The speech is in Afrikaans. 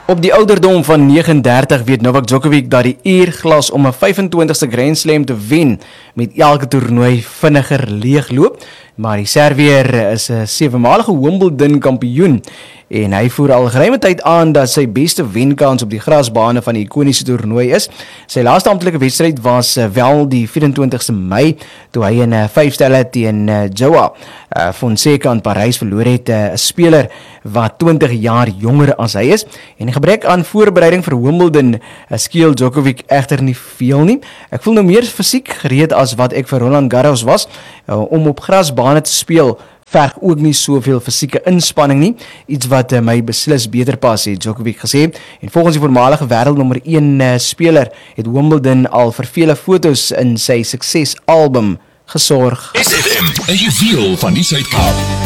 Op die ouderdom van 39 weet Novak Djokovic dat die uurglas om 'n 25ste Grand Slam te wen met elke toernooi vinniger leegloop, maar die Serviër is 'n 7-malige Wimbledon kampioen en hy voer al geruime tyd aan dat sy beste wenkans op die grasbane van die ikoniese toernooi is. Sy laaste amptelike wedstryd was wel die 24ste Mei toe hy in 5 stelle teen Joao Fonseca in Parys verloor het, 'n speler wat 20 jaar jonger as hy is, en die gebrek aan voorbereiding vir Wimbledon skeel Djokovic egter nie veel nie. Ek voel nou meer fisiek gereed as wat ek vir Roland Garros was. Om op grasbane te speel verg ook nie soveel fisieke inspanning nie, iets wat my beslis beter pas, het Djokovic gesê. En volgens die voormalige wêreldnommer 1 speler het Wimbledon al vir vele foto's in sy suksesalbum gesorg. SFM, 'n juweel van die Suid-Kaap.